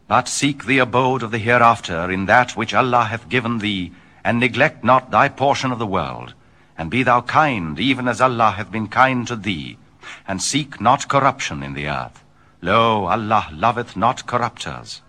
But seek the abode of the hereafter in that which Allah hath given thee, and neglect not thy portion of the world. And be thou kind, even as Allah hath been kind to thee, and seek not corruption in the earth. Lo, Allah loveth not corrupters.